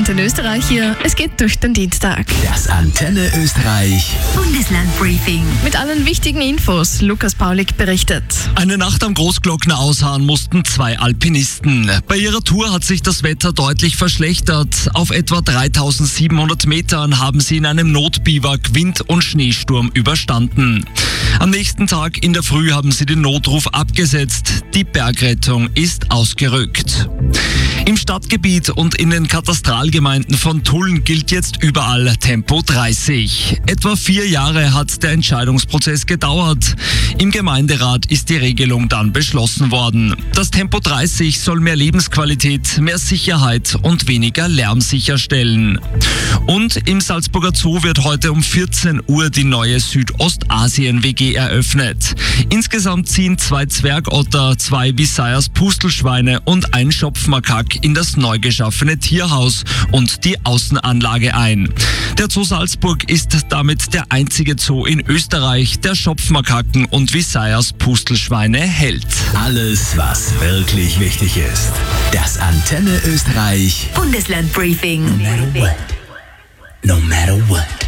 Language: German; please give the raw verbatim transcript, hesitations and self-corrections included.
Antenne Österreich hier. Es geht durch den Dienstag. Das Antenne Österreich Bundesland-Briefing. Mit allen wichtigen Infos. Lukas Paulik berichtet. Eine Nacht am Großglockner ausharren mussten zwei Alpinisten. Bei ihrer Tour hat sich das Wetter deutlich verschlechtert. Auf etwa dreitausendsiebenhundert Metern haben sie in einem Notbiwak Wind- und Schneesturm überstanden. Am nächsten Tag in der Früh haben sie den Notruf abgesetzt. Die Bergrettung ist ausgerückt. Im Stadtgebiet und in den Katastralgemeinden von Tulln gilt jetzt überall Tempo dreißig. Etwa vier Jahre hat der Entscheidungsprozess gedauert. Im Gemeinderat ist die Regelung dann beschlossen worden. Das Tempo dreißig soll mehr Lebensqualität, mehr Sicherheit und weniger Lärm sicherstellen. Und im Salzburger Zoo wird heute um vierzehn Uhr die neue Südostasien-W G eröffnet. Insgesamt ziehen zwei Zwergotter, zwei Visayas Pustelschweine und ein Schopfmakak in das neu geschaffene Tierhaus und die Außenanlage ein. Der Zoo Salzburg ist damit der einzige Zoo in Österreich, der Schopfmakaken und Visayas Pustelschweine hält. Alles, was wirklich wichtig ist. Das Antenne Österreich Bundesland-Briefing. No matter what. No matter what.